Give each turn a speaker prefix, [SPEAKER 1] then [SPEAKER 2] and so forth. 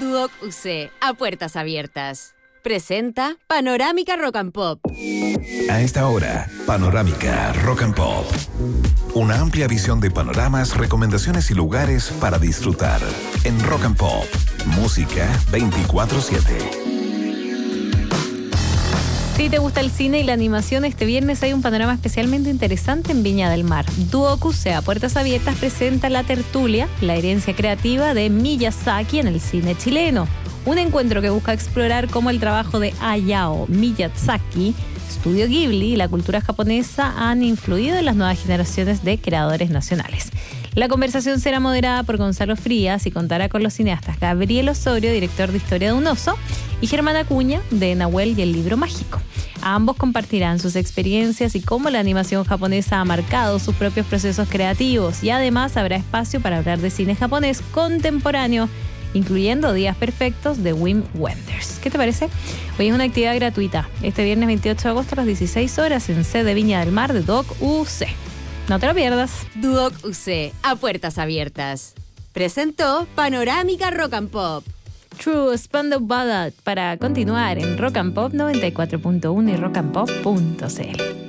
[SPEAKER 1] Duoc UC, a puertas abiertas. Presenta Panorámica Rock and Pop.
[SPEAKER 2] A esta hora, Panorámica Rock and Pop. Una amplia visión de panoramas, recomendaciones y lugares para disfrutar. En Rock and Pop, música 24/7.
[SPEAKER 3] Si te gusta el cine y la animación, este viernes hay un panorama especialmente interesante en Viña del Mar. Duoc UC, a puertas abiertas, presenta La Tertulia, la herencia creativa de Miyazaki en el cine chileno. Un encuentro que busca explorar cómo el trabajo de Hayao Miyazaki, Estudio Ghibli y la cultura japonesa han influido en las nuevas generaciones de creadores nacionales. La conversación será moderada por Gonzalo Frías y contará con los cineastas Gabriel Osorio, director de Historia de un oso, y Germán Acuña, de Nahuel y el libro mágico. Ambos compartirán sus experiencias y cómo la animación japonesa ha marcado sus propios procesos creativos, y además habrá espacio para hablar de cine japonés contemporáneo, incluyendo Días Perfectos de Wim Wenders. ¿Qué te parece? Hoy es una actividad gratuita, este viernes 28 de agosto a las 16 horas en sede Viña del Mar de Duoc UC. No te lo pierdas.
[SPEAKER 1] Duoc UC, a puertas abiertas. Presentó Panorámica Rock and Pop.
[SPEAKER 3] True Spandau Ballet para continuar en Rock and Pop 94.1 y rockandpop.cl.